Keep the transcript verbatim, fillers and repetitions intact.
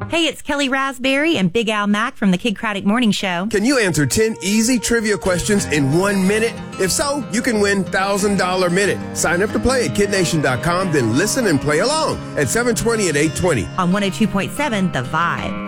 Hey, it's Kelly Raspberry and Big Al Mack from the Kid Craddock Morning Show. Can you answer ten easy trivia questions in one minute? If so, you can win one thousand dollars minute. Sign up to play at kid nation dot com, then listen and play along at seven twenty and eight twenty. On one oh two point seven The Vibe.